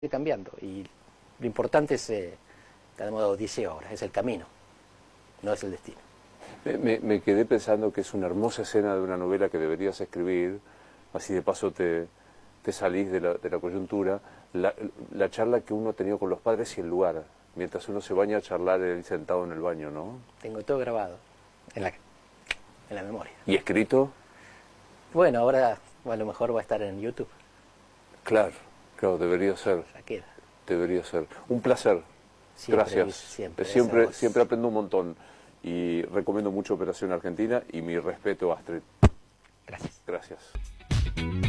cambiando y lo importante es, como dice ahora, es el camino, no es el destino. Me quedé pensando que es una hermosa escena de una novela que deberías escribir, así de paso te salís de la coyuntura, la charla que uno ha tenido con los padres y el lugar, mientras uno se baña a charlar sentado en el baño, ¿no? Tengo todo grabado en la memoria. ¿Y escrito? Bueno, ahora a lo mejor va a estar en YouTube. Claro, claro, debería ser. Ya queda. Debería ser. Un placer. Siempre, Gracias. siempre. Siempre aprendo un montón. Y recomiendo mucho Operación Argentina y mi respeto a Astrid. Gracias. Gracias.